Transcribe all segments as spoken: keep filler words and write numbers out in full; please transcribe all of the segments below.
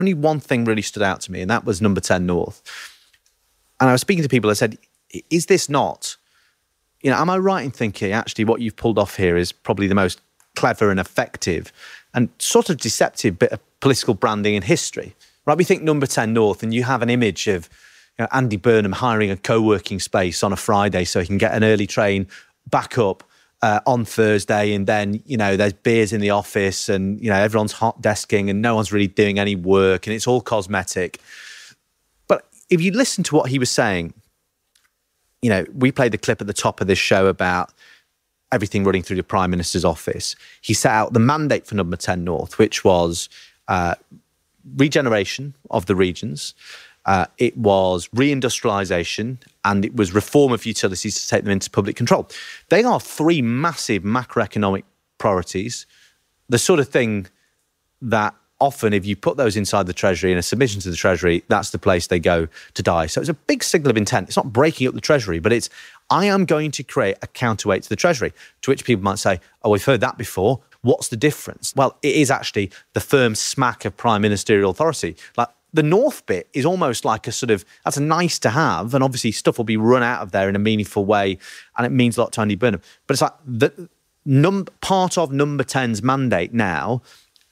only one thing really stood out to me, and that was number ten North. And I was speaking to people, I said, is this not, you know, am I right in thinking actually what you've pulled off here is probably the most clever and effective and sort of deceptive bit of political branding in history, right? We think number ten North, and you have an image of, you know, Andy Burnham hiring a co-working space on a Friday so he can get an early train back up uh, on Thursday, and then, you know, there's beers in the office, and, you know, everyone's hot desking and no one's really doing any work, and it's all cosmetic. But if you listen to what he was saying, you know, we played the clip at the top of this show about everything running through the Prime Minister's office. He set out the mandate for number ten North, which was uh, regeneration of the regions. Uh, it was reindustrialisation, and it was reform of utilities to take them into public control. They are three massive macroeconomic priorities, the sort of thing that often, if you put those inside the Treasury in a submission to the Treasury, that's the place they go to die. So it's a big signal of intent. It's not breaking up the Treasury, but it's, I am going to create a counterweight to the Treasury, to which people might say, oh, we've heard that before. What's the difference? Well, it is actually the firm smack of prime ministerial authority. Like, the North bit is almost like a sort of, that's a nice to have, and obviously stuff will be run out of there in a meaningful way, and it means a lot to Andy Burnham. But it's like the num- part of number ten's mandate now,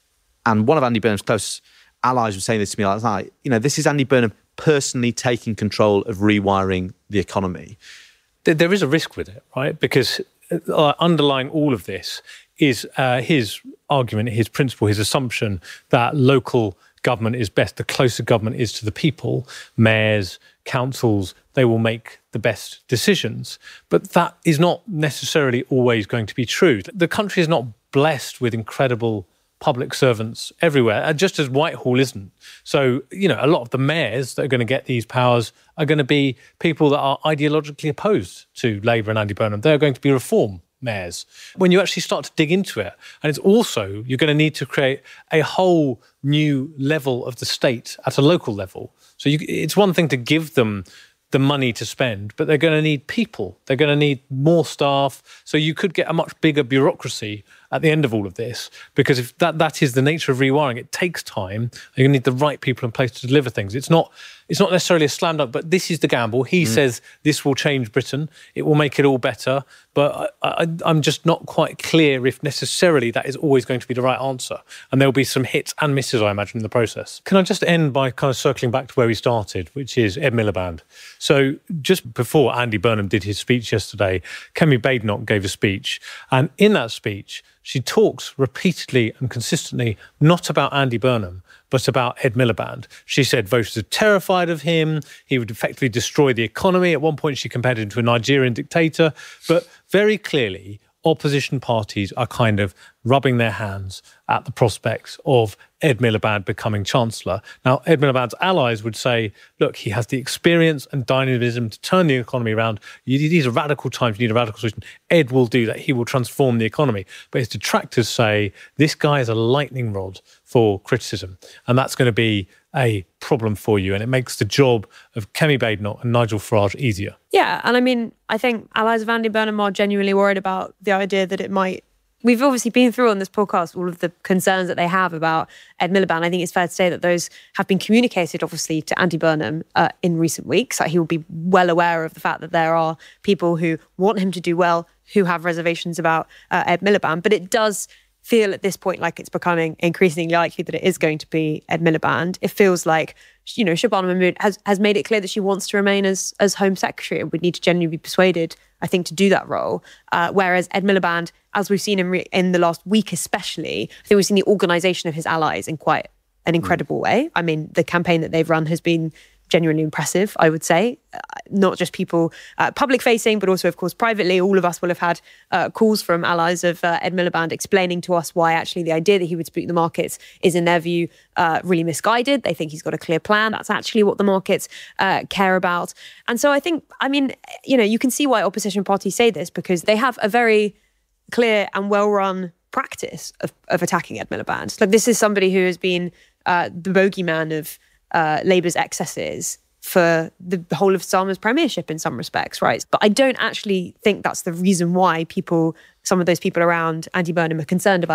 and one of Andy Burnham's close allies was saying this to me last night, you know, this is Andy Burnham personally taking control of rewiring the economy. There is a risk with it, right? Because uh, underlying all of this is uh, his argument, his principle, his assumption that local government is best. The closer government is to the people, mayors, councils, they will make the best decisions. But that is not necessarily always going to be true. The country is not blessed with incredible public servants everywhere, just as Whitehall isn't. So, you know, a lot of the mayors that are going to get these powers are going to be people that are ideologically opposed to Labour and Andy Burnham. They're going to be reform mayors. When you actually start to dig into it, and it's also, you're going to need to create a whole new level of the state at a local level. So you, it's one thing to give them the money to spend, but they're going to need people. They're going to need more staff. So you could get a much bigger bureaucracy at the end of all of this, because if that, that is the nature of rewiring, it takes time. You're going to need the right people in place to deliver things. It's not it's not necessarily a slam dunk, but this is the gamble. He mm. says this will change Britain. It will make it all better. But I, I, I'm just not quite clear if necessarily that is always going to be the right answer. And there'll be some hits and misses, I imagine, in the process. Can I just end by kind of circling back to where we started, which is Ed Miliband. So just before Andy Burnham did his speech yesterday, Kemi Badenoch gave a speech. And in that speech, she talks repeatedly and consistently not about Andy Burnham, but about Ed Miliband. She said voters are terrified of him. He would effectively destroy the economy. At one point, she compared him to a Nigerian dictator. But very clearly, opposition parties are kind of rubbing their hands at the prospects of Ed Miliband becoming Chancellor. Now, Ed Miliband's allies would say, look, he has the experience and dynamism to turn the economy around. You, these are radical times. You need a radical solution. Ed will do that. He will transform the economy. But his detractors say, this guy is a lightning rod for criticism. And that's going to be a problem for you. And it makes the job of Kemi Badenoch and Nigel Farage easier. Yeah. And I mean, I think allies of Andy Burnham are genuinely worried about the idea that it might... We've obviously been through on this podcast all of the concerns that they have about Ed Miliband. I think it's fair to say that those have been communicated, obviously, to Andy Burnham uh, in recent weeks. That he will be well aware of the fact that there are people who want him to do well, who have reservations about uh, Ed Miliband. But it does feel at this point like it's becoming increasingly likely that it is going to be Ed Miliband. It feels like, you know, Shabana Mahmood has, has made it clear that she wants to remain as, as Home Secretary and would need to genuinely be persuaded, I think, to do that role. Uh, whereas Ed Miliband, as we've seen in, re- in the last week especially, I think we've seen the organisation of his allies in quite an incredible mm. way. I mean, the campaign that they've run has been genuinely impressive, I would say. Uh, not just people uh, public-facing, but also, of course, privately. All of us will have had uh, calls from allies of uh, Ed Miliband explaining to us why actually the idea that he would spook the markets is, in their view, uh, really misguided. They think he's got a clear plan. That's actually what the markets uh, care about. And so I think, I mean, you know, you can see why opposition parties say this, because they have a very clear and well-run practice of, of attacking Ed Miliband. Like, this is somebody who has been uh, the bogeyman of Uh, Labour's excesses for the whole of Starmer's premiership in some respects, right? But I don't actually think that's the reason why people, some of those people around Andy Burnham are concerned about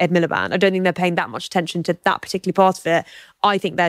Ed Miliband. I don't think they're paying that much attention to that particular part of it. I think they're